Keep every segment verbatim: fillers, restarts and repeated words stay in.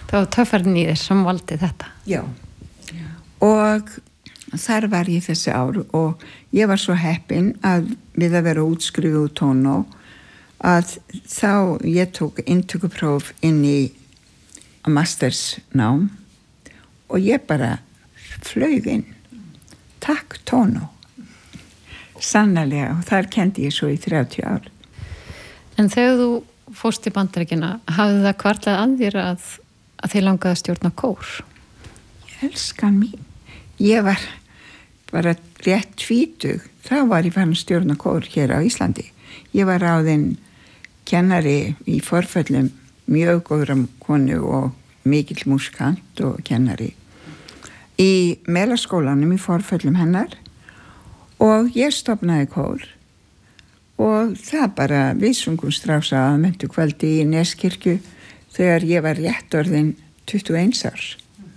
Það var töffarinn í þér sem valdi þetta. Já. Og þar var ég þessi ár og ég var svo heppin að við að vera útskrifuð úr Tónó að þá ég tók inntökupróf inn í mastersnám og ég bara flaug inn. Takk Tónó. Sannarlega, og þar kendi ég svo í þrjátíu ár. En þegar þú fórst í Bandaríkina, hafði það kvartlað að þér að, að þið langaði að stjórna kór? Elskan mín. Ég var bara rétt tvítug. Þá var ég farin að stjórna kór hér á Íslandi. Ég var ráðinn kennari í forföllum, mjög góðra konu og mikill músikant og kennari. Í Melaskólanum í forföllum hennar og ég stofnaði kór og það bara við sungum strása að mentu kvöldi í Neskirkju þegar ég var rétt orðin tuttugu og eins árs.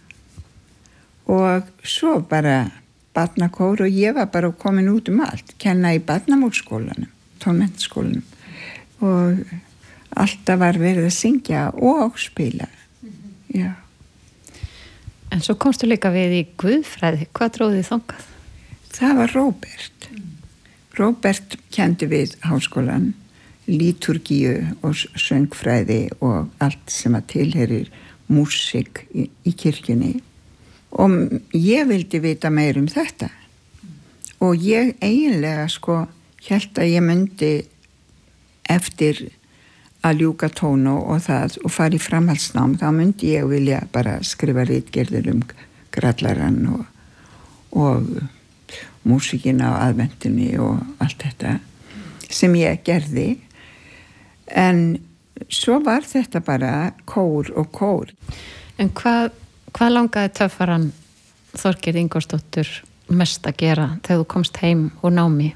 Og svo bara barnakór og ég var bara komin út um allt, kenna í barnamúrskólanum, tónmenntaskólanum og alltaf var verið að syngja og spila. Já. En svo komstu líka við í guðfræði, hvað dróði þangað? Það var Róbert. Róbert kendi við háskólan, liturgíu og söngfræði og allt sem að tilherir músík í, í kirkjunni. Og ég vildi vita meir um þetta. Og ég eiginlega sko hélt að ég myndi eftir að ljúka Tónó og það og fara í framhaldsnám, þá myndi ég vilja bara skrifa ritgerðir um grallarann og, og músíkina og aðventunni og allt þetta sem ég gerði. En svo var þetta bara kór og kór. En hvað, hvað langaði töffarann Þorgerð Ingvarsdóttur mest að gera þegar þú komst heim úr námi?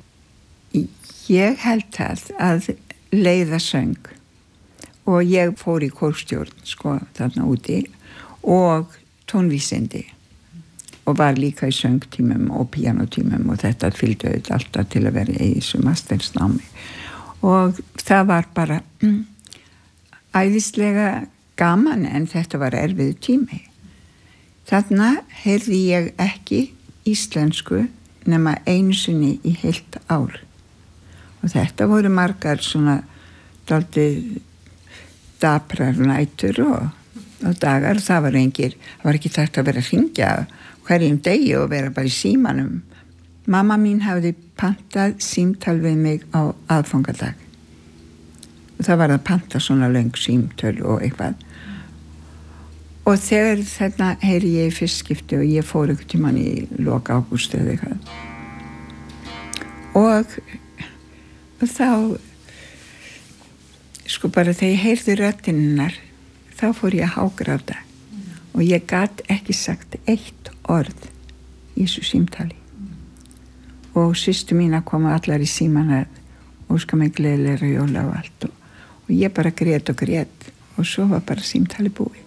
Ég held það að leiða söng og ég fór í kórstjórn sko þarna úti og tónvísindi og var líka í söngtímum og píanótímum og þetta fylgdi auðvitað alltaf til að vera í þessu mastersnámi og það var bara mm, æðislega gaman en þetta var erfiðu tími. Þarna heyrði ég ekki íslensku nema einu sinni í heilt ár og þetta voru margar svona dálítið daprar nætur og, og dagar, það var engir, það var ekki tægt að vera að hringja hverjum degi og vera bara í símanum. Mamma mín hafði pantað símtal við mig á aðfangadag. Og það var að panta svona löng símtöl og eitthvað. Og þegar þarna heyri ég í fyrst skipti og ég fór einhvern tímann í loka ágúst eða eitthvað. Og, og þá sko bara þegar ég heyrði röddininnar þá fór ég að hágráta og ég gat ekki sagt eitt orð í þessu símtali og systur mín að koma allar í síman að óska mig gleðilegra jóla og allt og, og ég bara grét og grét og svo var bara símtali búið.